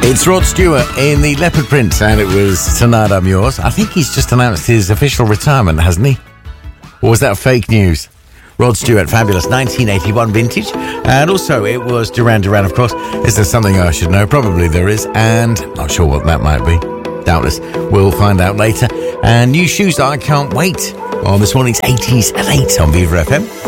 It's Rod Stewart in the leopard print, and it was Tonight I'm Yours. I think he's just announced his official retirement, hasn't he? Or was that fake news? Rod Stewart, fabulous 1981 vintage. And also, it was Duran Duran, of course. Is there something I should know? Probably there is, and not sure what that might be. Doubtless. We'll find out later. And new shoes, I can't wait, on this morning's 80s at 8 on Viva FM.